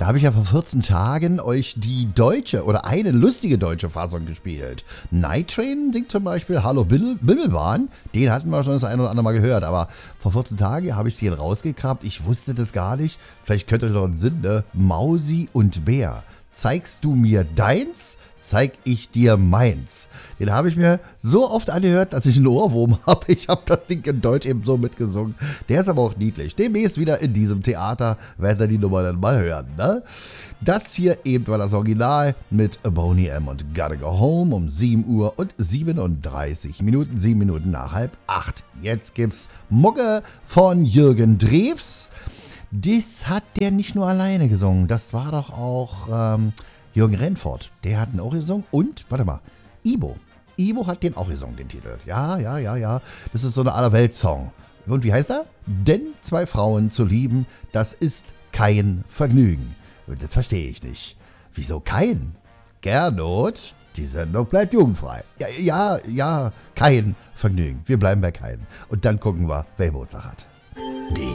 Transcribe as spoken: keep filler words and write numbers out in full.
Da habe ich ja vor vierzehn Tagen euch die deutsche oder eine lustige deutsche Fassung gespielt. Night Train singt zum Beispiel Hallo Bimmel- Bimmelbahn. Den hatten wir schon das ein oder andere Mal gehört. Aber vor vierzehn Tagen habe ich den rausgekramt. Ich wusste das gar nicht. Vielleicht könnte euch noch einen Sinn, ne? Mausi und Bär. Zeigst du mir deins, zeig ich dir meins. Den habe ich mir so oft angehört, dass ich einen Ohrwurm habe. Ich habe das Ding in Deutsch eben so mitgesungen. Der ist aber auch niedlich. Demnächst wieder in diesem Theater werdet ihr die Nummer dann mal hören. Ne? Das hier eben war das Original mit Boney M. und Gotta Go Home um sieben Uhr und siebenunddreißig Minuten, sieben Minuten nach halb acht. Jetzt gibt's Mucke von Jürgen Drews. Das hat der nicht nur alleine gesungen. Das war doch auch ähm, Jürgen Rennfort. Der hat ihn auch gesungen. Und, warte mal, Ibo. Ibo hat den auch gesungen, den Titel. Ja, ja, ja, ja. Das ist so eine Allerwelt-Song. Und wie heißt er? Denn zwei Frauen zu lieben, das ist kein Vergnügen. Das verstehe ich nicht. Wieso kein? Gernot, die Sendung bleibt jugendfrei. Ja, ja, ja, kein Vergnügen. Wir bleiben bei keinem. Und dann gucken wir, wer Geburtstag hat.